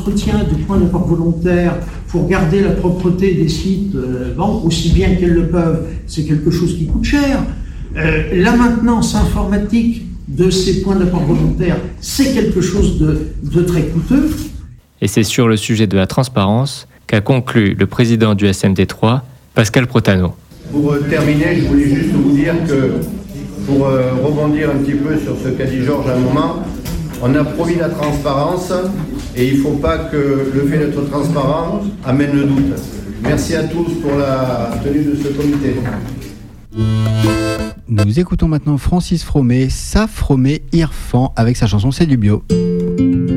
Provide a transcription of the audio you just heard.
l'entretien du point d'apport volontaire pour garder la propreté des sites, aussi bien qu'elles le peuvent, c'est quelque chose qui coûte cher. La maintenance informatique de ces points d'apport volontaires, c'est quelque chose de très coûteux. Et c'est sur le sujet de la transparence qu'a conclu le président du SMT3, Pascal Protano. Pour terminer, je voulais juste vous dire que, pour rebondir un petit peu sur ce qu'a dit Georges à un moment, on a promis la transparence et il ne faut pas que le fait d'être transparent amène le doute. Merci à tous pour la tenue de ce comité. Nous écoutons maintenant Francis Fromet, Sa Fromet Irfan avec sa chanson C'est du bio.